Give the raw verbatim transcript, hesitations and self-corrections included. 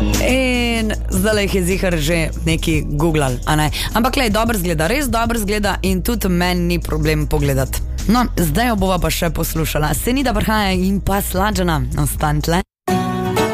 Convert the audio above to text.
In zdaj jih je zihar že neki googlal, a ne? Ampak lej, dobro zgleda, res dobro zgleda in tudi meni ni problem pogledati. No, zdaj jo bova pa še poslušala. Senida Brhaja in pa Slađana, ostanite.